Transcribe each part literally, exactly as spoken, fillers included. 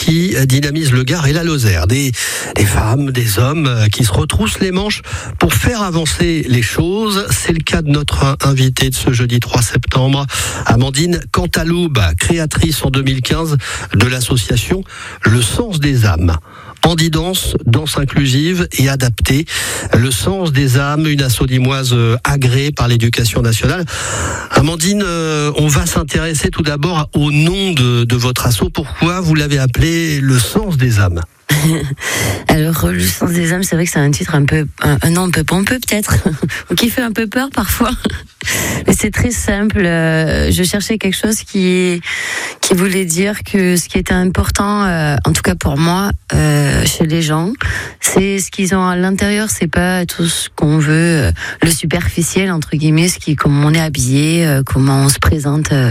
qui dynamise le Gard et la Lozère. Des, des femmes, des hommes qui se retroussent les manches pour faire avancer les choses. C'est le cas de notre invitée de ce jeudi trois septembre, Amandine Cantaloub, créatrice en deux mille quinze de l'association Le Sens des âmes. Handi-Danse, danse inclusive et adaptée. Le Sens des âmes, une asso limoise agréée par l'éducation nationale. Amandine, euh, on va s'intéresser tout d'abord au nom de, de votre asso. Pourquoi vous l'avez appelé Le Sens des âmes ? Alors, Le Sens des âmes, c'est vrai que c'est un titre un peu, un, un nom un peu pompeux peut-être, ou qui fait un peu peur parfois. Mais c'est très simple. Euh, je cherchais quelque chose qui, qui voulait dire que ce qui était important, euh, en tout cas pour moi, euh, chez les gens, c'est ce qu'ils ont à l'intérieur. C'est pas tout ce qu'on veut, euh, le superficiel entre guillemets, ce qui, comment on est habillé, euh, comment on se présente. Euh,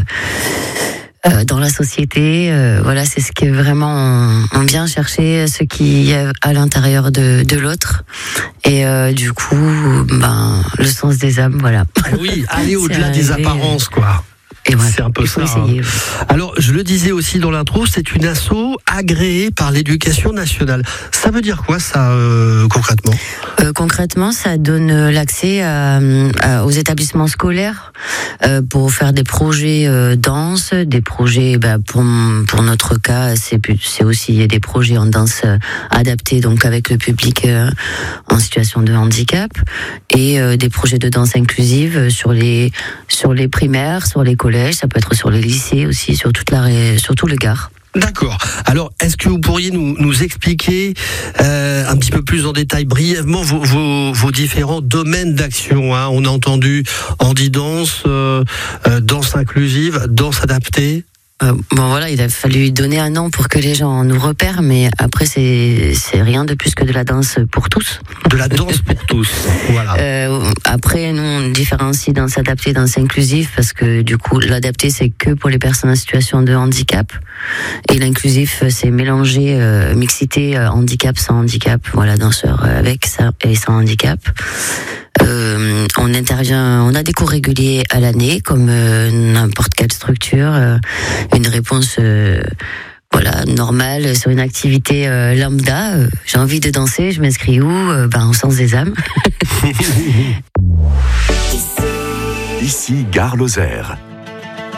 Euh, dans la société, euh, voilà, c'est ce que vraiment on, on vient chercher, ce qui y a à l'intérieur de, de l'autre. Et euh, du coup, ben, le sens des âmes, voilà. Oui, aller au-delà des apparences, quoi. Et voilà, c'est un peu ça. Essayer, hein. Ouais. Alors, je le disais aussi dans l'intro, c'est une asso agréée par l'éducation nationale. Ça veut dire quoi, ça, euh, concrètement euh, Concrètement, ça donne l'accès à, à, aux établissements scolaires euh, pour faire des projets euh, danse, des projets, bah, pour, pour notre cas, c'est, c'est aussi des projets en danse euh, adaptés, donc avec le public euh, en situation de handicap, et euh, des projets de danse inclusive sur les, sur les primaires, sur les collèges. Ça peut être sur les lycées aussi, sur toute la, sur tout le Gard. D'accord. Alors, est-ce que vous pourriez nous, nous expliquer euh, un petit peu plus en détail, brièvement, vos, vos, vos différents domaines d'action, hein. On a entendu handi-danse, euh, euh, danse inclusive, danse adaptée. Euh, bon voilà, il a fallu donner un nom pour que les gens nous repèrent, mais après c'est c'est rien de plus que de la danse pour tous. De la danse pour tous, voilà. Euh, après, nous on différencie danse adaptée, danse inclusive, parce que du coup l'adapté c'est que pour les personnes en situation de handicap, et l'inclusif c'est mélanger euh, mixité euh, handicap sans handicap, voilà, danseurs avec ça et sans handicap. Euh, on intervient, on a des cours réguliers à l'année, comme euh, n'importe quelle structure, euh, une réponse euh, voilà, normale sur une activité euh, lambda. Euh, j'ai envie de danser, je m'inscris où euh, ben, au Sens des âmes. Ici, Gare Lozère.